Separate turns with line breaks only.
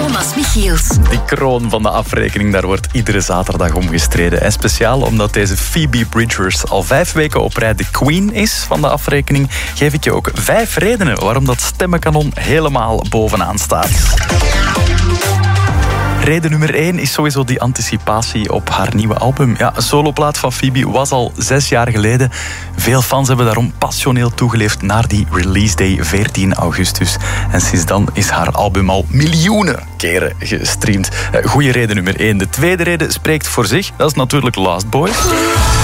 Thomas Michiels.
Die kroon van de afrekening, daar wordt iedere zaterdag om gestreden. En speciaal omdat deze Phoebe Bridgers al 5 weken op rij de queen is van de afrekening, geef ik je ook 5 redenen waarom dat stemmenkanon helemaal bovenaan staat. Reden nummer 1 is sowieso die anticipatie op haar nieuwe album. Ja, een soloplaat van Phoebe was al 6 jaar geleden. Veel fans hebben daarom passioneel toegeleefd naar die release day 14 augustus. En sinds dan is haar album al miljoenen keren gestreamd. Goeie reden nummer 1. De tweede reden spreekt voor zich. Dat is natuurlijk Lost Boys.